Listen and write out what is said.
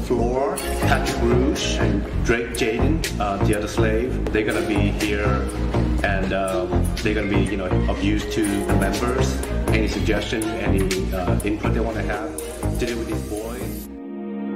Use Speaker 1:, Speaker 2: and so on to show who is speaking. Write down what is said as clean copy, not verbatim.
Speaker 1: floor. Patrick Rouge and Drake Jaden, the other slave, they're gonna be here, and they're gonna be, of use to the members. Any suggestion, any input they want to have to do with these boys.